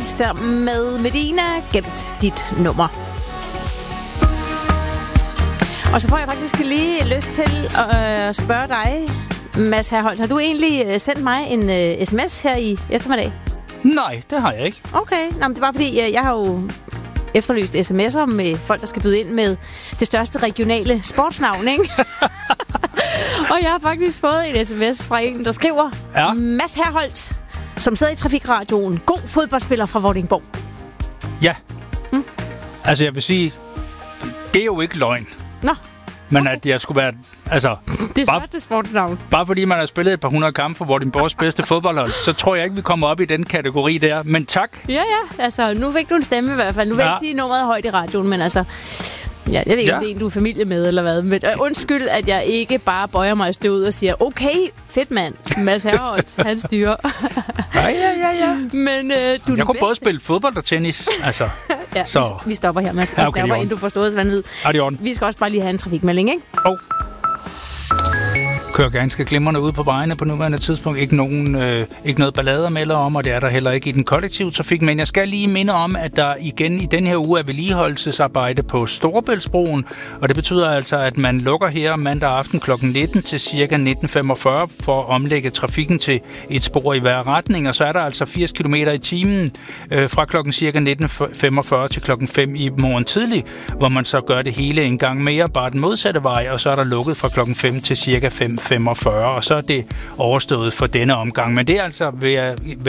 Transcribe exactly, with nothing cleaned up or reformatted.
sammen med Medina, gemt dit nummer. Og så får jeg faktisk lige lyst til at spørge dig, Mads Herholdt. Har du egentlig sendt mig en uh, sms her i eftermiddag? Nej, det har jeg ikke. Okay, Nå, men det var fordi, jeg, jeg har jo efterlyst sms'er med folk, der skal byde ind med det største regionale sportsnavn, ikke? Og jeg har faktisk fået en sms fra en, der skriver, ja. Mads Herholdt, som sidder i Trafikradioen. God fodboldspiller fra Vordingborg. Ja. Hmm? Altså, jeg vil sige, det er jo ikke løgn. Nå. Men at jeg skulle være... Altså, det er første sportsnavn. Bare fordi man har spillet et par hundrede kampe for Vordingborgs bedste fodboldhold, så tror jeg ikke, vi kommer op i den kategori der. Men tak. Ja, ja. Altså, nu fik du en stemme i hvert fald. Nu vil jeg ja. ikke sige nummeret højt i radioen, men altså... Ja, jeg ved ikke, ja. om det er en, du er familie med, eller hvad. Men øh, undskyld, at jeg ikke bare bøjer mig i støvet og siger, okay, fedt mand, Mads Herholdt, han styrer. ja, ja, ja, ja. Men øh, du er Jeg kunne både spille fodbold og tennis, altså. ja, så. Vi, vi stopper her, Mads. Ja, okay, stopper, inden du får storhedsvanvid. Ja, vi skal også bare lige have en trafikmelding, ikke? Oh. Kører ganske glimrende ude på vejene på nuværende tidspunkt. Ikke, nogen, øh, ikke noget ballader melder om, og det er der heller ikke i den kollektive trafik. Men jeg skal lige minde om, at der igen i den her uge er vedligeholdelsesarbejde på Storebæltsbroen. Og det betyder altså, at man lukker her mandag aften klokken nitten til cirka nitten femogfyrre for at omlægge trafikken til et spor i hver retning. Og så er der altså firs kilometer i timen øh, fra klokken cirka nitten femogfyrre til klokken fem i morgen tidlig, hvor man så gør det hele en gang mere, bare den modsatte vej, og så er der lukket fra klokken fem til cirka fem femogfyrre, og så er det overstået for denne omgang. Men det er altså ved at